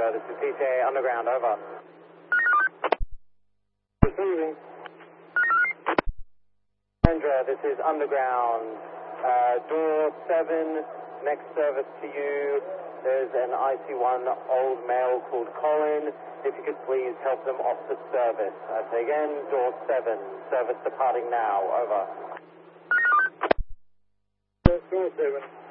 This is PCA Underground, over. Receiving. Sandra, this is Underground. Door 7, next service to you. There's an IC1 old male called Colin. If you could please help them off the service. I say again, door 7, service departing now, over. Door 7.